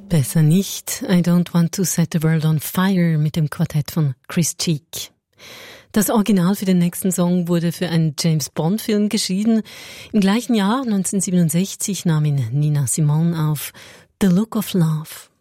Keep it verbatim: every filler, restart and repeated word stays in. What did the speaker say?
Besser nicht. I don't want to set the world on fire mit dem Quartett von Chris Cheek. Das Original für den nächsten Song wurde für einen James-Bond-Film geschrieben. Im gleichen Jahr, neunzehnhundertsiebenundsechzig, nahm ihn Nina Simone auf. The Look of Love.